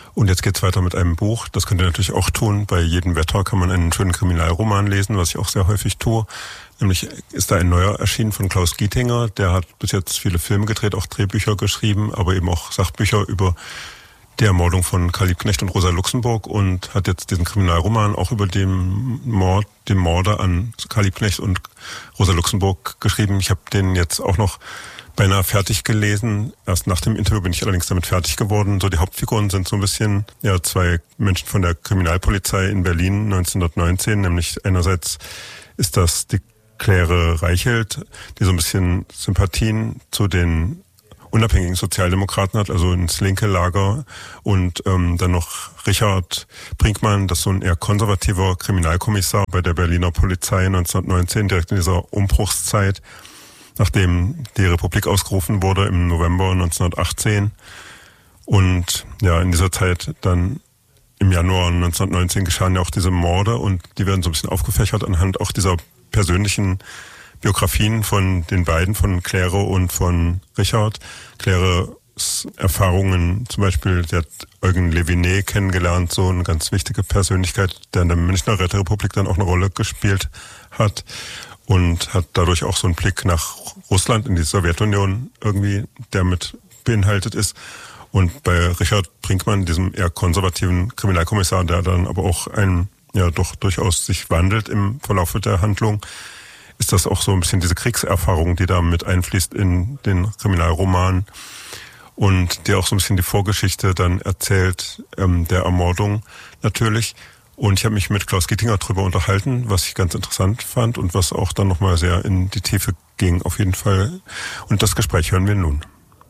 Und jetzt geht's weiter mit einem Buch. Das könnt ihr natürlich auch tun. Bei jedem Wetter kann man einen schönen Kriminalroman lesen, was ich auch sehr häufig tue. Nämlich ist da ein neuer erschienen von Klaus Gietinger. Der hat bis jetzt viele Filme gedreht, auch Drehbücher geschrieben, aber eben auch Sachbücher über die Ermordung von Karl Liebknecht und Rosa Luxemburg und hat jetzt diesen Kriminalroman auch über den Morde an Karl Liebknecht und Rosa Luxemburg geschrieben. Ich habe den jetzt auch noch beinahe fertig gelesen. Erst nach dem Interview bin ich allerdings damit fertig geworden. So die Hauptfiguren sind so ein bisschen zwei Menschen von der Kriminalpolizei in Berlin 1919. Nämlich einerseits ist das die Claire Reichelt, die so ein bisschen Sympathien zu den unabhängigen Sozialdemokraten hat, also ins linke Lager. Und dann noch Richard Brinkmann, das ist so ein eher konservativer Kriminalkommissar bei der Berliner Polizei 1919, direkt in dieser Umbruchszeit, nachdem die Republik ausgerufen wurde im November 1918. Und ja, in dieser Zeit dann im Januar 1919 geschahen ja auch diese Morde und die werden so ein bisschen aufgefächert anhand auch dieser persönlichen Biografien von den beiden, von Claire und von Richard. Claires Erfahrungen, zum Beispiel, sie hat Eugen Leviné kennengelernt, so eine ganz wichtige Persönlichkeit, der in der Münchner Räterepublik dann auch eine Rolle gespielt hat und hat dadurch auch so einen Blick nach Russland, in die Sowjetunion irgendwie, der mit beinhaltet ist. Und bei Richard Brinkmann, diesem eher konservativen Kriminalkommissar, der dann aber auch doch durchaus sich wandelt im Verlauf der Handlung, ist das auch so ein bisschen diese Kriegserfahrung, die da mit einfließt in den Kriminalroman und der auch so ein bisschen die Vorgeschichte dann erzählt, der Ermordung natürlich. Und ich habe mich mit Klaus Gietinger drüber unterhalten, was ich ganz interessant fand und was auch dann nochmal sehr in die Tiefe ging, auf jeden Fall. Und das Gespräch hören wir nun.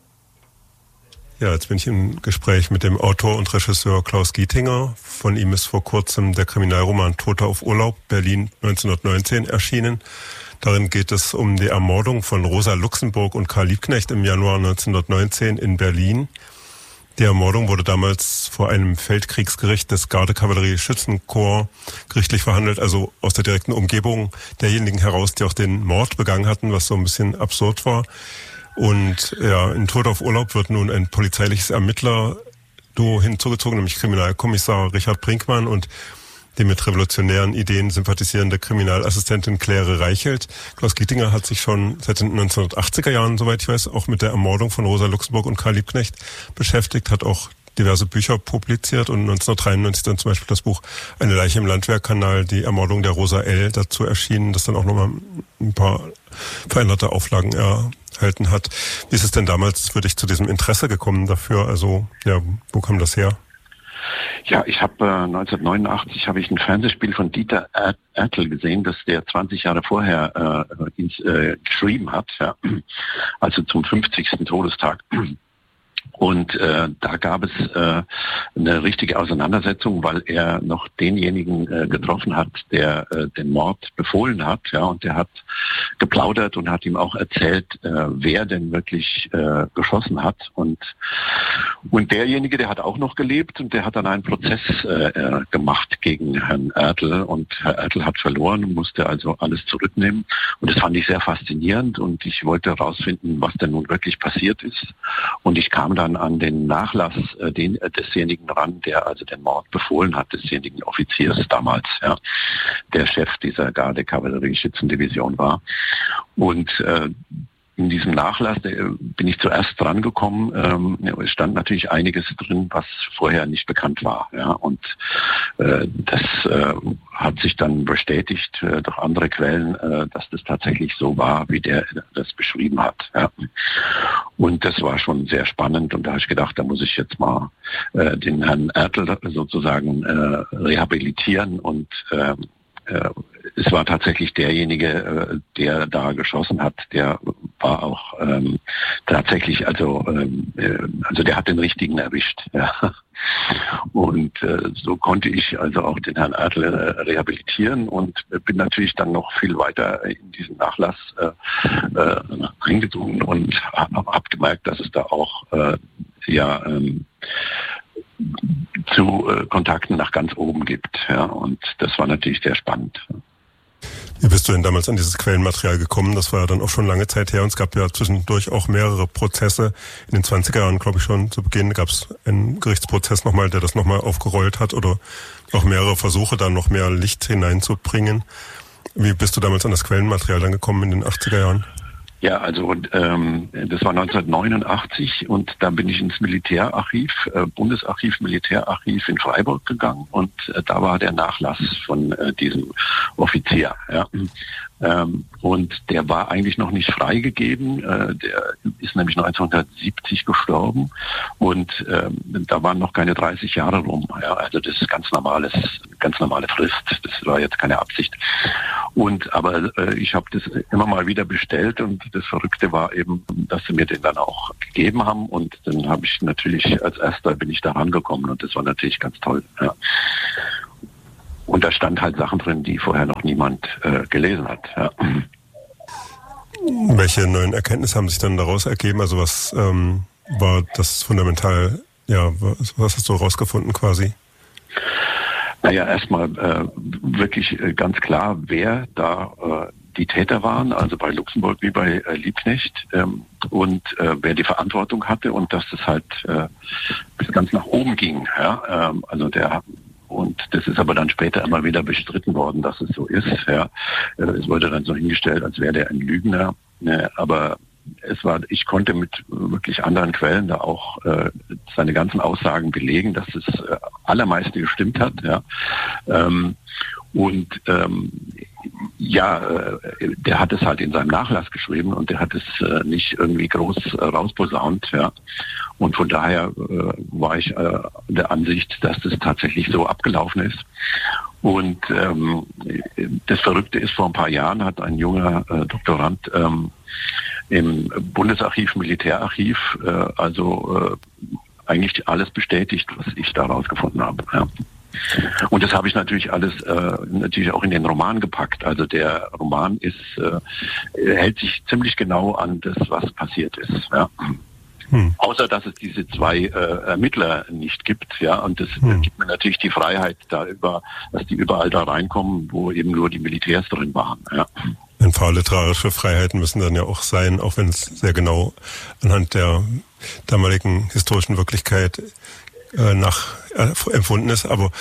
Ja, jetzt bin ich im Gespräch mit dem Autor und Regisseur Klaus Gietinger. Von ihm ist vor kurzem der Kriminalroman Toter auf Urlaub, Berlin 1919 erschienen. Darin geht es um die Ermordung von Rosa Luxemburg und Karl Liebknecht im Januar 1919 in Berlin. Die Ermordung wurde damals vor einem Feldkriegsgericht des Gardekavallerie-Schützenkorps gerichtlich verhandelt, also aus der direkten Umgebung derjenigen heraus, die auch den Mord begangen hatten, was so ein bisschen absurd war. Und ja, in Tod auf Urlaub wird nun ein polizeiliches Ermittler-Duo hinzugezogen, nämlich Kriminalkommissar Richard Brinkmann und die mit revolutionären Ideen sympathisierende Kriminalassistentin Claire Reichelt. Klaus Gietinger hat sich schon seit den 1980er Jahren, soweit ich weiß, auch mit der Ermordung von Rosa Luxemburg und Karl Liebknecht beschäftigt, hat auch diverse Bücher publiziert und 1993 dann zum Beispiel das Buch Eine Leiche im Landwehrkanal, die Ermordung der Rosa L. dazu erschienen, das dann auch nochmal ein paar veränderte Auflagen erhalten hat. Wie ist es denn damals für dich zu diesem Interesse gekommen dafür? Also, ja, wo kam das her? Ja, ich habe 1989 habe ich ein Fernsehspiel von Dieter Ertl gesehen, das der 20 Jahre vorher geschrieben hat, ja, also zum 50. Todestag. Und da gab es eine richtige Auseinandersetzung, weil er noch denjenigen getroffen hat, der den Mord befohlen hat, ja, und der hat geplaudert und hat ihm auch erzählt, wer denn wirklich geschossen hat. Und derjenige, der hat auch noch gelebt und der hat dann einen Prozess gemacht gegen Herrn Ertl und Herr Ertl hat verloren und musste also alles zurücknehmen. Und das fand ich sehr faszinierend und ich wollte herausfinden, was denn nun wirklich passiert ist. Und ich kam dann an den Nachlass desjenigen ran, der also den Mord befohlen hat, desjenigen Offiziers damals, ja, der Chef dieser Garde-Kavallerie-Schützendivision war. Und in diesem Nachlass bin ich zuerst dran gekommen. Es stand natürlich einiges drin, was vorher nicht bekannt war. Ja, und das hat sich dann bestätigt durch andere Quellen, dass das tatsächlich so war, wie der das beschrieben hat. Ja. Und das war schon sehr spannend. Und da habe ich gedacht, da muss ich jetzt mal den Herrn Ertl sozusagen rehabilitieren und es war tatsächlich derjenige, der da geschossen hat, der war auch tatsächlich, also der hat den Richtigen erwischt. Ja. Und so konnte ich also auch den Herrn Ertl rehabilitieren und bin natürlich dann noch viel weiter in diesen Nachlass eingedrungen und habe gemerkt, dass es da auch zu Kontakten nach ganz oben gibt. Ja, und das war natürlich sehr spannend. Wie bist du denn damals an dieses Quellenmaterial gekommen? Das war ja dann auch schon lange Zeit her und es gab ja zwischendurch auch mehrere Prozesse. In den 20er Jahren, glaube ich schon, zu Beginn gab es einen Gerichtsprozess nochmal, der das nochmal aufgerollt hat oder auch mehrere Versuche, da noch mehr Licht hineinzubringen. Wie bist du damals an das Quellenmaterial dann gekommen in den 80er Jahren? Ja, also das war 1989 und da bin ich ins Militärarchiv, Bundesarchiv, Militärarchiv in Freiburg gegangen und da war der Nachlass von diesem Offizier. Ja. Und der war eigentlich noch nicht freigegeben. Der ist nämlich 1970 gestorben und da waren noch keine 30 Jahre rum. Ja. Also das ist ganz normale Frist. Das war jetzt keine Absicht. Aber ich habe das immer mal wieder bestellt und das Verrückte war eben, dass sie mir den dann auch gegeben haben und dann habe ich natürlich als erster bin ich da rangekommen und das war natürlich ganz toll. Ja. Und da stand halt Sachen drin, die vorher noch niemand gelesen hat. Ja. Welche neuen Erkenntnisse haben sich dann daraus ergeben? Also was war das fundamental, ja, was hast du herausgefunden quasi? Naja, erstmal wirklich ganz klar, wer da die Täter waren, also bei Luxemburg wie bei Liebknecht und wer die Verantwortung hatte und dass das halt bis ganz nach oben ging. Ja? Und das ist aber dann später immer wieder bestritten worden, dass es so ist. Ja. Es wurde dann so hingestellt, als wäre der ein Lügner. Ne, aber ich konnte mit wirklich anderen Quellen da auch seine ganzen Aussagen belegen, dass das allermeiste gestimmt hat. Ja. Der hat es halt in seinem Nachlass geschrieben und der hat es nicht irgendwie groß rausposaunt. Ja. Und von daher war ich der Ansicht, dass das tatsächlich so abgelaufen ist. Und das Verrückte ist, vor ein paar Jahren hat ein junger Doktorand im Bundesarchiv, Militärarchiv, eigentlich alles bestätigt, was ich da rausgefunden habe. Ja. Und das habe ich natürlich alles natürlich auch in den Roman gepackt. Also der Roman hält sich ziemlich genau an das, was passiert ist. Ja. Außer dass es diese zwei Ermittler nicht gibt, ja, und das gibt mir natürlich die Freiheit dass die überall da reinkommen, wo eben nur die Militärs drin waren. Ja. Ein paar literarische Freiheiten müssen dann ja auch sein, auch wenn es sehr genau anhand der damaligen historischen Wirklichkeit empfunden ist. Aber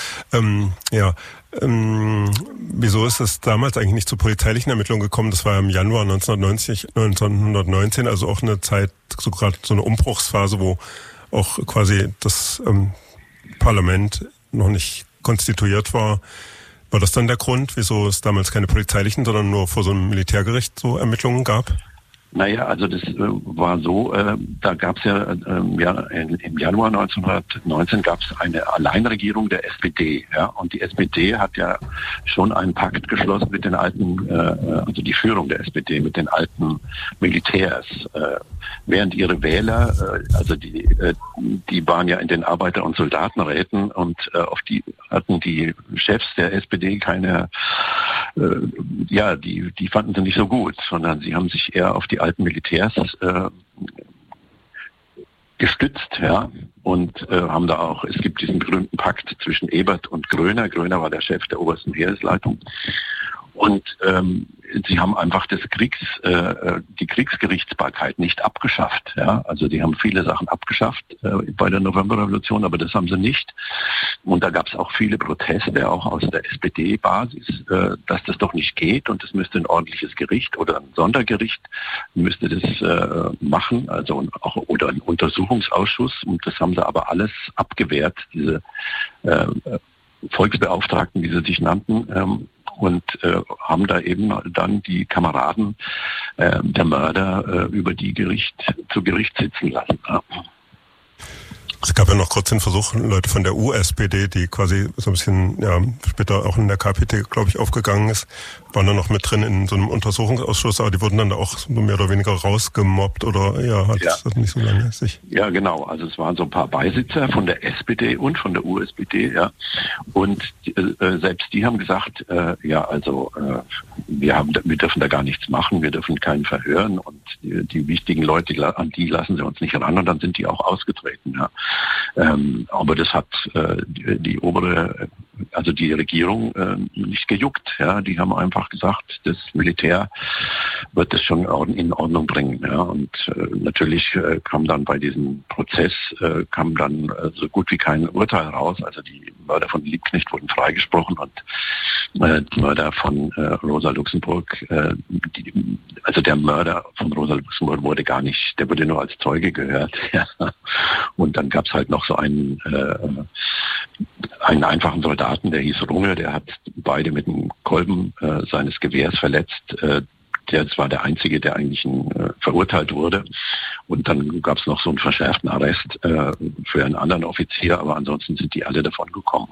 wieso ist es damals eigentlich nicht zu polizeilichen Ermittlungen gekommen? Das war im Januar 1919, also auch eine Zeit, so gerade so eine Umbruchsphase, wo auch quasi das Parlament noch nicht konstituiert war. War das dann der Grund, wieso es damals keine polizeilichen, sondern nur vor so einem Militärgericht so Ermittlungen gab? Naja, also das war so, da gab es ja im Januar 1919 gab es eine Alleinregierung der SPD, ja, und die SPD hat ja schon einen Pakt geschlossen mit den alten, also die Führung der SPD mit den alten Militärs, während ihre Wähler, die waren ja in den Arbeiter- und Soldatenräten und auf die hatten die Chefs der SPD keine, die fanden sie nicht so gut, sondern sie haben sich eher auf die alten Militärs gestützt, ja, und haben da auch, es gibt diesen berühmten Pakt zwischen Ebert und Groener. Groener war der Chef der obersten Heeresleitung. Und sie haben einfach die Kriegsgerichtsbarkeit nicht abgeschafft. Ja? Also die haben viele Sachen abgeschafft bei der Novemberrevolution, aber das haben sie nicht. Und da gab es auch viele Proteste, auch aus der SPD-Basis, dass das doch nicht geht und es müsste ein ordentliches Gericht oder ein Sondergericht müsste das machen, also oder ein Untersuchungsausschuss. Und das haben sie aber alles abgewehrt, diese Volksbeauftragten, wie sie sich nannten, und haben da eben dann die Kameraden der Mörder zu Gericht sitzen lassen. Ja. Es gab ja noch kurz den Versuch, Leute von der USPD, die quasi so ein bisschen, ja, später auch in der KPD, glaube ich, aufgegangen ist, waren dann noch mit drin in so einem Untersuchungsausschuss, aber die wurden dann auch so mehr oder weniger rausgemobbt oder das nicht so lange sich. Ja, genau. Also es waren so ein paar Beisitzer von der SPD und von der USPD, ja. Und selbst die haben gesagt, wir dürfen da gar nichts machen, wir dürfen keinen verhören und die wichtigen Leute, an die lassen sie uns nicht ran und dann sind die auch ausgetreten, ja. Aber das hat die obere also die Regierung nicht gejuckt. Ja, die haben einfach gesagt, das Militär wird das schon in Ordnung bringen. Ja, und natürlich kam dann bei diesem Prozess so gut wie kein Urteil raus. Also die Mörder von Liebknecht wurden freigesprochen und die Mörder von Rosa Luxemburg, also der Mörder von Rosa Luxemburg der wurde nur als Zeuge gehört. Ja. Und dann gab es halt noch so einen einfachen Soldaten, der hieß Runge, der hat beide mit dem Kolben seines Gewehrs verletzt. Das war der Einzige, der eigentlich verurteilt wurde. Und dann gab es noch so einen verschärften Arrest für einen anderen Offizier, aber ansonsten sind die alle davon gekommen.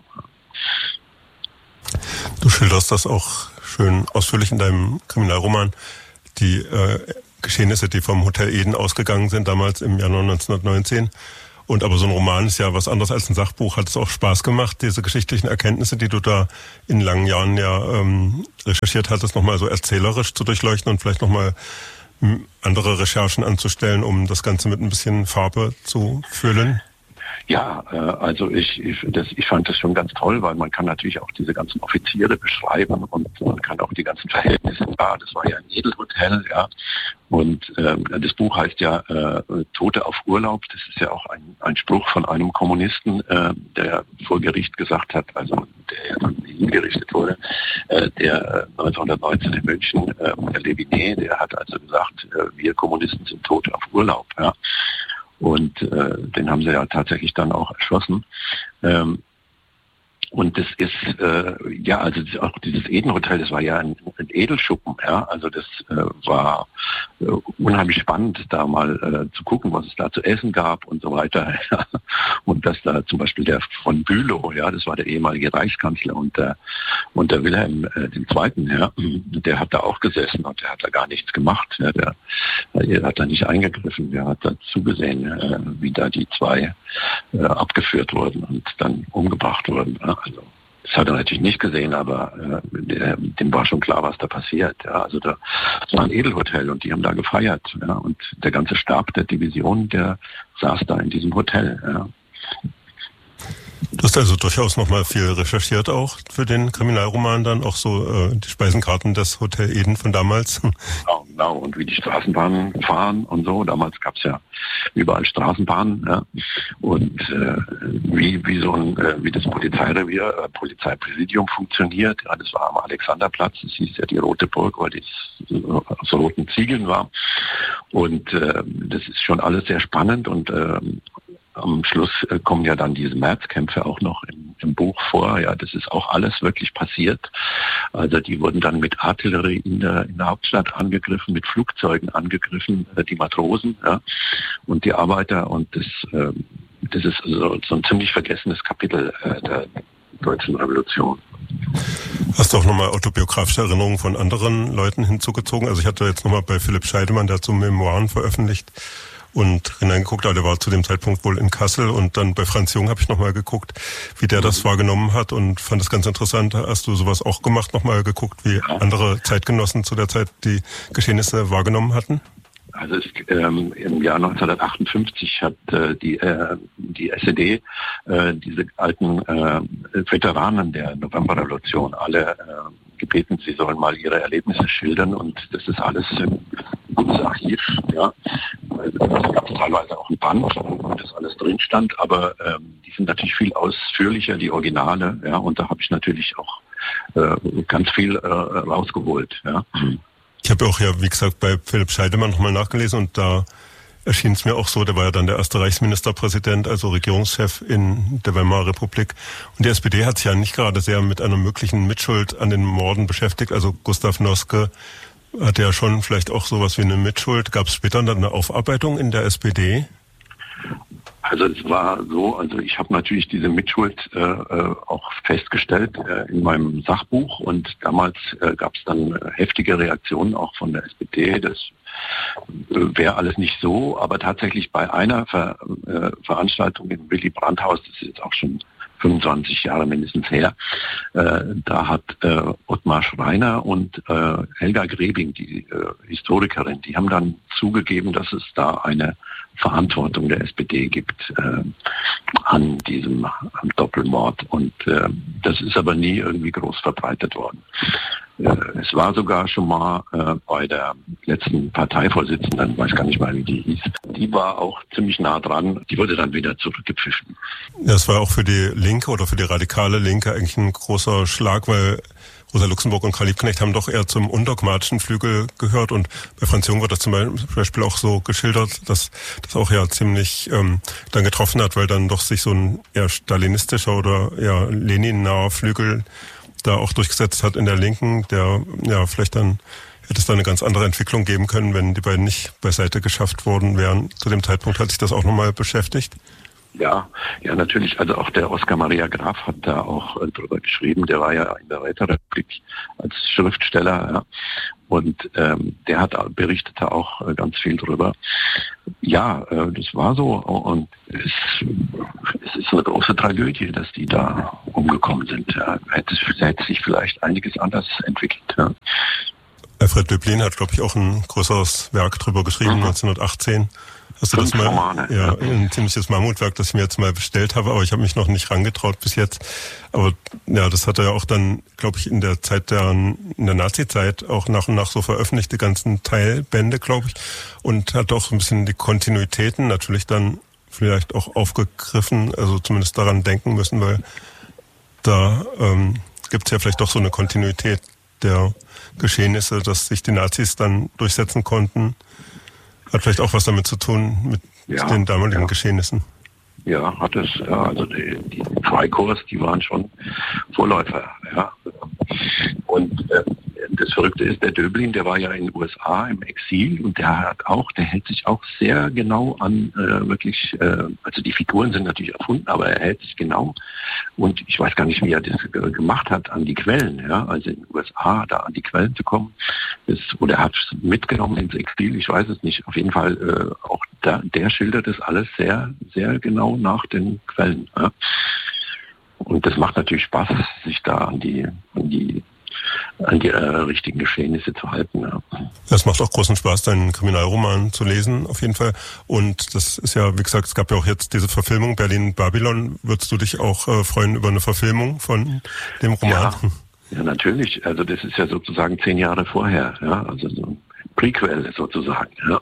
Du schilderst das auch schön ausführlich in deinem Kriminalroman, die Geschehnisse, die vom Hotel Eden ausgegangen sind, damals im Januar 1919. Und aber so ein Roman ist ja was anderes als ein Sachbuch. Hat es auch Spaß gemacht, diese geschichtlichen Erkenntnisse, die du da in langen Jahren ja recherchiert hattest, nochmal so erzählerisch zu durchleuchten und vielleicht nochmal andere Recherchen anzustellen, um das Ganze mit ein bisschen Farbe zu füllen? Ja, also ich fand das schon ganz toll, weil man kann natürlich auch diese ganzen Offiziere beschreiben und man kann auch die ganzen Verhältnisse. Das war ja ein Edelhotel, ja. Und das Buch heißt ja Tote auf Urlaub. Das ist ja auch ein Spruch von einem Kommunisten, der vor Gericht gesagt hat, also der ja dann hingerichtet wurde, der 1919 in München, der Leviné, der hat also gesagt, wir Kommunisten sind Tote auf Urlaub, ja. Und den haben sie ja tatsächlich dann auch erschossen. Und das ist, also auch dieses Edenhotel, das war ja ein Edelschuppen, ja. Also das war unheimlich spannend, da mal zu gucken, was es da zu essen gab und so weiter. Ja. Und dass da zum Beispiel der von Bülow, ja, das war der ehemalige Reichskanzler und der Wilhelm II., ja, der hat da auch gesessen und der hat da gar nichts gemacht. Ja, der hat da nicht eingegriffen, der hat da zugesehen, wie da die zwei abgeführt wurden und dann umgebracht wurden. Ja. Also das hat er natürlich nicht gesehen, aber dem war schon klar, was da passiert. Ja. Also das war ein Edelhotel und die haben da gefeiert. Ja. Und der ganze Stab der Division, der saß da in diesem Hotel. Ja. Du hast also durchaus nochmal viel recherchiert auch für den Kriminalroman, dann auch so die Speisenkarten des Hotel Eden von damals. Genau, und wie die Straßenbahnen fahren und so. Damals gab es ja überall Straßenbahnen, ja. Und wie das Polizeirevier, Polizeipräsidium funktioniert. Ja, das war am Alexanderplatz, das hieß ja die Rote Burg, weil das aus roten Ziegeln war. Und das ist schon alles sehr spannend und am Schluss kommen ja dann diese Märzkämpfe auch noch im Buch vor. Ja, das ist auch alles wirklich passiert. Also die wurden dann mit Artillerie in der Hauptstadt angegriffen, mit Flugzeugen angegriffen, die Matrosen, ja, und die Arbeiter. Und das ist also so ein ziemlich vergessenes Kapitel der Deutschen Revolution. Hast du auch nochmal autobiografische Erinnerungen von anderen Leuten hinzugezogen? Also ich hatte jetzt nochmal bei Philipp Scheidemann, der hat so Memoiren veröffentlicht, und hineingeguckt, aber der war zu dem Zeitpunkt wohl in Kassel, und dann bei Franz Jung habe ich nochmal geguckt, wie der das wahrgenommen hat, und fand es ganz interessant. Hast du sowas auch gemacht, nochmal geguckt, wie andere Zeitgenossen zu der Zeit die Geschehnisse wahrgenommen hatten? Also im Jahr 1958 hat die SED diese alten Veteranen der Novemberrevolution alle gebeten, sie sollen mal ihre Erlebnisse schildern, und das ist alles im Archiv. Ja. Es gab teilweise auch ein Band, wo das alles drin stand, aber die sind natürlich viel ausführlicher, die Originale, ja, und da habe ich natürlich auch ganz viel rausgeholt. Ja. Ich habe auch ja, wie gesagt, bei Philipp Scheidemann nochmal nachgelesen, und da erschien es mir auch so, der war ja dann der erste Reichsministerpräsident, also Regierungschef in der Weimarer Republik. Und die SPD hat sich ja nicht gerade sehr mit einer möglichen Mitschuld an den Morden beschäftigt. Also Gustav Noske hatte ja schon vielleicht auch sowas wie eine Mitschuld. Gab es später dann eine Aufarbeitung in der SPD? Also es war so, also ich habe natürlich diese Mitschuld auch festgestellt in meinem Sachbuch, und damals gab es dann heftige Reaktionen auch von der SPD. Das wäre alles nicht so, aber tatsächlich bei einer Veranstaltung im Willy Brandt-Haus, das ist jetzt auch schon 25 Jahre mindestens her, da hat Ottmar Schreiner und Helga Grebing, die Historikerin, die haben dann zugegeben, dass es da eine Verantwortung der SPD gibt. an diesem Doppelmord. Und das ist aber nie irgendwie groß verbreitet worden. Es war sogar schon mal bei der letzten Parteivorsitzenden, weiß gar nicht mal, wie die hieß, die war auch ziemlich nah dran, die wurde dann wieder zurückgepfiffen. Ja, es war auch für die Linke oder für die radikale Linke eigentlich ein großer Schlag, weil Rosa Luxemburg und Karl Liebknecht haben doch eher zum undogmatischen Flügel gehört, und bei Franz Jung wird das zum Beispiel auch so geschildert, dass das auch ja ziemlich dann getroffen hat, weil dann doch sich so ein eher stalinistischer oder ja Lenin-naher Flügel da auch durchgesetzt hat in der Linken, der ja vielleicht dann hätte es da eine ganz andere Entwicklung geben können, wenn die beiden nicht beiseite geschafft worden wären. Zu dem Zeitpunkt hat sich das auch nochmal beschäftigt. Ja, natürlich. Also auch der Oskar Maria Graf hat da auch drüber geschrieben. Der war ja in der Räterepublik als Schriftsteller. Ja. Und der berichtete auch ganz viel drüber. Ja, das war so. Und es ist eine große Tragödie, dass die da umgekommen sind. Ja. Hätte sich vielleicht einiges anders entwickelt. Ja. Alfred Döblin hat, glaube ich, auch ein größeres Werk drüber geschrieben, 1918. Hast du 5 das mal? Romane. Ja, ein ziemliches Mammutwerk, das ich mir jetzt mal bestellt habe, aber ich habe mich noch nicht rangetraut bis jetzt. Aber ja, das hat er ja auch dann, glaube ich, in der Nazi-Zeit auch nach und nach so veröffentlicht, die ganzen Teilbände, glaube ich, und hat auch ein bisschen die Kontinuitäten natürlich dann vielleicht auch aufgegriffen, also zumindest daran denken müssen, weil da gibt es ja vielleicht doch so eine Kontinuität der Geschehnisse, dass sich die Nazis dann durchsetzen konnten. Hat vielleicht auch was damit zu tun mit den damaligen Geschehnissen. Ja, hat es. Ja, also die Freikorps, die waren schon Vorläufer. Ja. Und das Verrückte ist, der Döblin, der war ja in den USA im Exil, und der hält sich auch sehr genau an also die Figuren sind natürlich erfunden, aber er hält sich genau, und ich weiß gar nicht, wie er das gemacht hat, an die Quellen, ja, also in den USA da an die Quellen zu kommen, oder er hat es mitgenommen ins Exil, ich weiß es nicht, auf jeden Fall auch der schildert das alles sehr, sehr genau nach den Quellen. Ja. Und das macht natürlich Spaß, sich da an die richtigen Geschehnisse zu halten. Ja. Es macht auch großen Spaß, deinen Kriminalroman zu lesen, auf jeden Fall. Und das ist ja, wie gesagt, es gab ja auch jetzt diese Verfilmung Berlin-Babylon. Würdest du dich auch freuen über eine Verfilmung von dem Roman? Ja, natürlich. Also das ist ja sozusagen 10 Jahre vorher. Ja, also so ein Prequel sozusagen. Ja.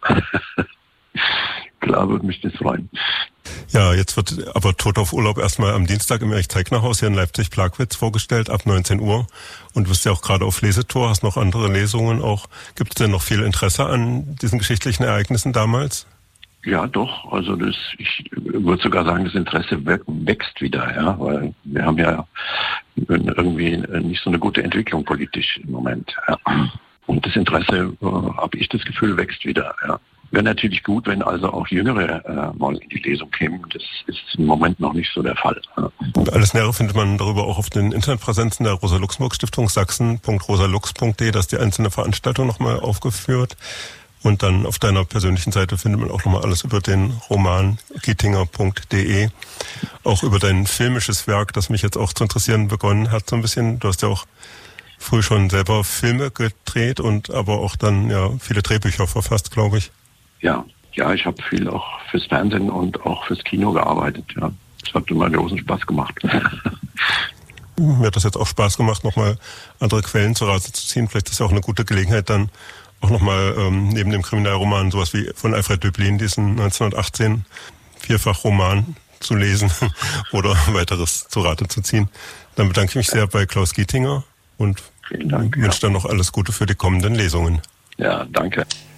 Klar, würde mich das freuen. Ja, jetzt wird aber Tod auf Urlaub erstmal am Dienstag im Erich-Zeigner-Haus hier in Leipzig-Plagwitz vorgestellt, ab 19 Uhr. Und du bist ja auch gerade auf Lesetour, hast noch andere Lesungen auch. Gibt es denn noch viel Interesse an diesen geschichtlichen Ereignissen damals? Ja, doch. Also ich würde sogar sagen, das Interesse wächst wieder, ja, weil wir haben ja irgendwie nicht so eine gute Entwicklung politisch im Moment. Ja. Und das Interesse, habe ich das Gefühl, wächst wieder, ja. Wäre natürlich gut, wenn also auch Jüngere mal in die Lesung kämen. Das ist im Moment noch nicht so der Fall. Ja. Alles Nähere findet man darüber auch auf den Internetpräsenzen der Rosa-Luxemburg-Stiftung sachsen.rosalux.de. Da ist die einzelne Veranstaltung nochmal aufgeführt. Und dann auf deiner persönlichen Seite findet man auch nochmal alles über den Roman gietinger.de. Auch über dein filmisches Werk, das mich jetzt auch zu interessieren begonnen hat so ein bisschen. Du hast ja auch früh schon selber Filme gedreht und aber auch dann ja viele Drehbücher verfasst, glaube ich. Ja, ich habe viel auch fürs Fernsehen und auch fürs Kino gearbeitet. Ja, das hat immer großen Spaß gemacht. Mir hat das jetzt auch Spaß gemacht, nochmal andere Quellen zu Rate zu ziehen. Vielleicht ist ja auch eine gute Gelegenheit, dann auch nochmal neben dem Kriminalroman sowas wie von Alfred Döblin, diesen 1918 Vierfachroman zu lesen oder weiteres zu Rate zu ziehen. Dann bedanke ich mich sehr bei Klaus Gietinger und vielen Dank, wünsche dann noch alles Gute für die kommenden Lesungen. Ja, danke.